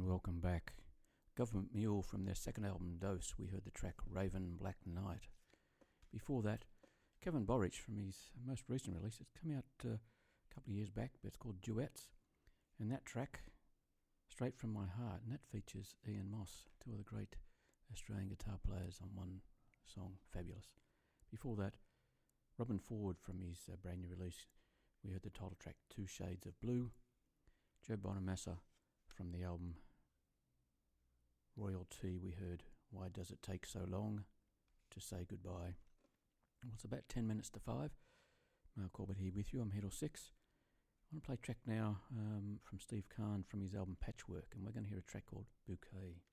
welcome back. Government Mule from their second album Dose, we heard the track Raven Black Night. Before that, Kevin Borich from his most recent release. It's come out a couple of years back, but it's called Duets. And that track, Straight From My Heart, and that features Ian Moss, two of the great Australian guitar players on one song. Fabulous. Before that, Robin Ford from his brand new release. We heard the title track Two Shades of Blue. Joe Bonamassa from the album Royalty, we heard Why Does It Take So Long to Say Goodbye. Well, it's about 10 minutes to 5. Mark Corbett here with you. I'm here till 6. I want to play a track now from Steve Kahn from his album Patchwork, and we're going to hear a track called Bouquet.